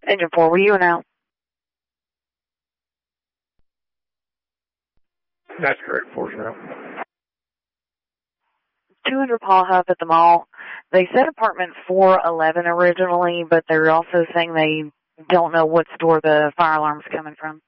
Engine 4, were you and out? That's correct, 4's out. 200 Paul Huff at the mall. They said apartment 411 originally, but they're also saying they don't know what store the fire alarm's coming from.